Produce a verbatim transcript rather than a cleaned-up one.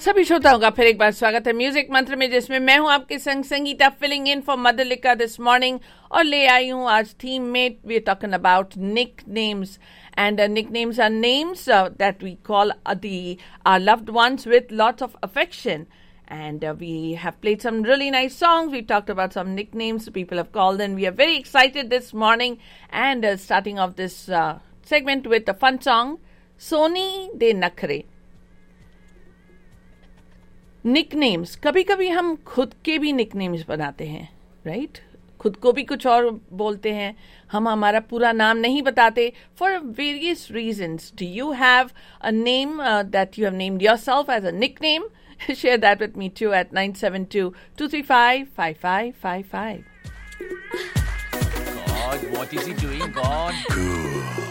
सभी श्रोताओं का फिर एक बार स्वागत है म्यूजिक मंत्र में, जिसमें मैं हूं आपके संग Sangeeta filling in for Madhulika this morning, और ले आई हूं आज थीम में we are talking about Nick names. And uh, nicknames are names uh, that we call uh, the our loved ones with lots of affection. And uh, we have played some really nice songs. We talked about some nicknames people have called, and we are very excited this morning. And uh, starting off this uh, segment with a fun song, Soni De Nakhre. Nicknames. कभी कभी हम खुद के भी nicknames बनाते हैं, right? खुद को भी कुछ और बोलते हैं, हम हमारा पूरा नाम नहीं बताते for various reasons. Do you have a name uh, that you have named yourself as a nickname? Share that with me too at nine seven two, two three five, five five five five. God, what is he doing, God?